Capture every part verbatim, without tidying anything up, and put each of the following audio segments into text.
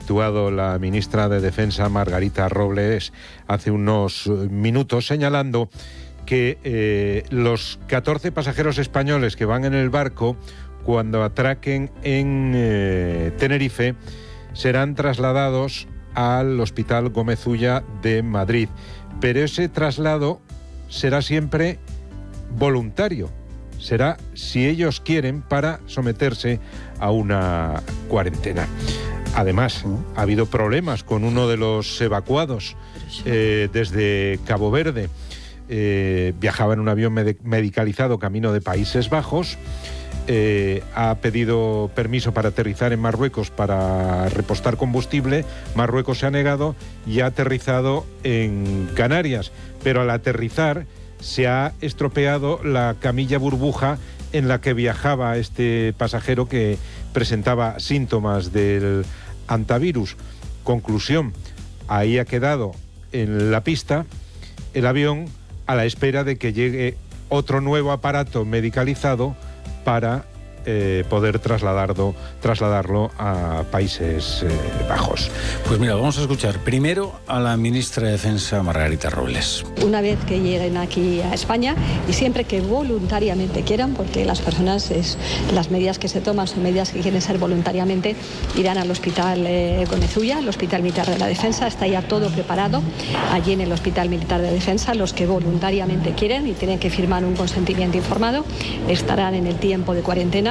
actuado la ministra de Defensa, Margarita Robles, hace unos minutos, señalando que eh, los catorce pasajeros españoles que van en el barco, cuando atraquen en eh, Tenerife, serán trasladados al Hospital Gómez Ulla de Madrid. Pero ese traslado será siempre voluntario. Será si ellos quieren, para someterse a una cuarentena. Además, ha habido problemas con uno de los evacuados eh, desde Cabo Verde. Eh, viajaba en un avión med- medicalizado camino de Países Bajos. Eh, ha pedido permiso para aterrizar en Marruecos para repostar combustible. Marruecos se ha negado y ha aterrizado en Canarias. Pero al aterrizar se ha estropeado la camilla burbuja en la que viajaba este pasajero, que presentaba síntomas del hantavirus. Conclusión, ahí ha quedado en la pista el avión a la espera de que llegue otro nuevo aparato medicalizado para eh, poder trasladarlo, trasladarlo a Países eh, Bajos. Pues mira, vamos a escuchar primero a la ministra de Defensa, Margarita Robles. Una vez que lleguen aquí a España, y siempre que voluntariamente quieran, porque las personas, es, las medidas que se toman son medidas que quieren ser voluntariamente, irán al Hospital eh, Gómez Ulla, el Hospital Militar de la Defensa. Está ya todo preparado allí en el Hospital Militar de Defensa. Los que voluntariamente quieren y tienen que firmar un consentimiento informado estarán en el tiempo de cuarentena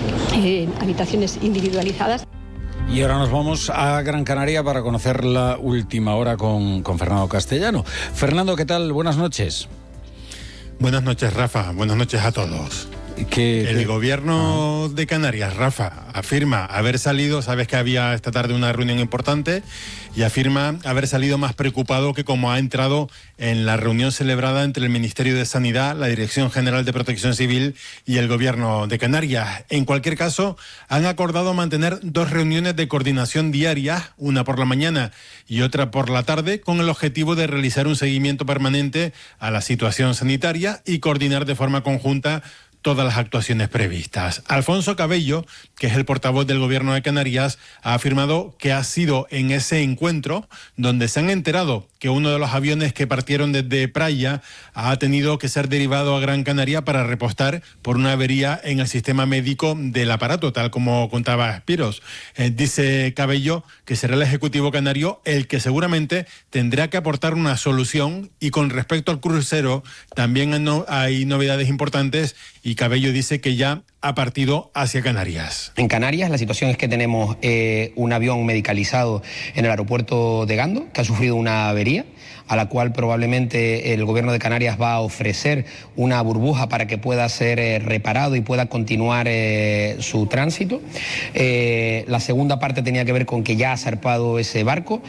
en habitaciones individualizadas. Y ahora nos vamos a Gran Canaria para conocer la última hora con, con Fernando Castellano. Fernando, ¿qué tal? Buenas noches. Buenas noches, Rafa. Buenas noches a todos. ¿Qué, el qué? gobierno de Canarias, Rafa, afirma haber salido, sabes que había esta tarde una reunión importante, y afirma haber salido más preocupado que como ha entrado en la reunión celebrada entre el Ministerio de Sanidad, la Dirección General de Protección Civil y el gobierno de Canarias. En cualquier caso, han acordado mantener dos reuniones de coordinación diarias, una por la mañana y otra por la tarde, con el objetivo de realizar un seguimiento permanente a la situación sanitaria y coordinar de forma conjunta todas las actuaciones previstas. Alfonso Cabello, que es el portavoz del gobierno de Canarias, ha afirmado que ha sido en ese encuentro donde se han enterado que uno de los aviones que partieron desde Praia ha tenido que ser derivado a Gran Canaria para repostar por una avería en el sistema médico del aparato, tal como contaba Espiros. Eh, dice Cabello que será el Ejecutivo Canario el que seguramente tendrá que aportar una solución, y con respecto al crucero también no, hay novedades importantes, y Cabello dice que ya ha partido hacia Canarias. En Canarias la situación es que tenemos eh, un avión medicalizado en el aeropuerto de Gando, que ha sufrido una avería, a la cual probablemente el gobierno de Canarias va a ofrecer una burbuja para que pueda ser eh, reparado y pueda continuar eh, su tránsito. Eh, la segunda parte tenía que ver con que ya ha zarpado ese barco.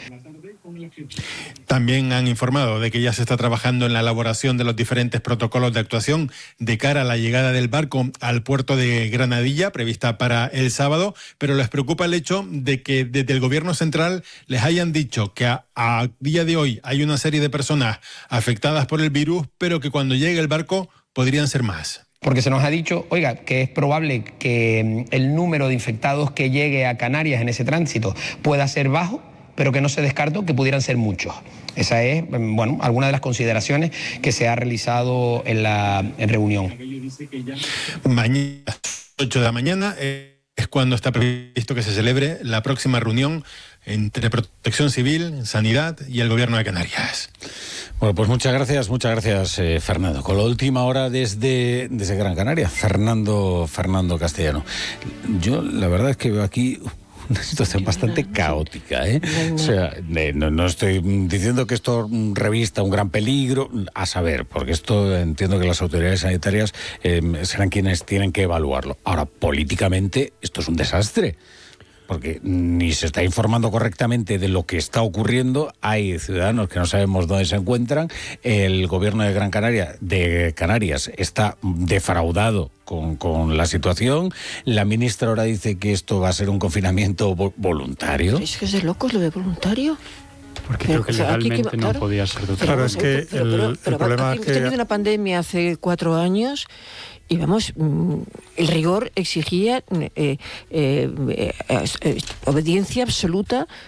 También han informado de que ya se está trabajando en la elaboración de los diferentes protocolos de actuación de cara a la llegada del barco al puerto de Granadilla, prevista para el sábado, pero les preocupa el hecho de que desde el gobierno central les hayan dicho que a, a día de hoy hay una serie de personas afectadas por el virus, pero que cuando llegue el barco podrían ser más. Porque se nos ha dicho, oiga, que es probable que el número de infectados que llegue a Canarias en ese tránsito pueda ser bajo, pero que no se descartó que pudieran ser muchos. Esa es, bueno, alguna de las consideraciones que se ha realizado en la en reunión. Mañana, a las ocho de la mañana, eh, es cuando está previsto que se celebre la próxima reunión entre Protección Civil, Sanidad y el Gobierno de Canarias. Bueno, pues muchas gracias, muchas gracias, eh, Fernando. Con la última hora desde, desde Gran Canaria, Fernando, Fernando Castellano. Yo la verdad es que veo aquí una situación bastante caótica, ¿eh? O sea, no, no estoy diciendo que esto revista un gran peligro, a saber, porque esto entiendo que las autoridades sanitarias eh, serán quienes tienen que evaluarlo. Ahora, políticamente, esto es un desastre, porque ni se está informando correctamente de lo que está ocurriendo. Hay ciudadanos que no sabemos dónde se encuentran. El gobierno de Gran Canaria, de Canarias, está defraudado con, con la situación. La ministra ahora dice que esto va a ser un confinamiento vo- voluntario. Es que es de locos lo de voluntario. Porque Pero, creo que o sea, aquí legalmente que- no claro. podía ser de otra Claro, manera. es que pero, el- pero, el pero, problema aquí es hemos que- tenido una pandemia hace cuatro años y vamos, mm, el rigor exigía eh, eh, eh, eh, obediencia absoluta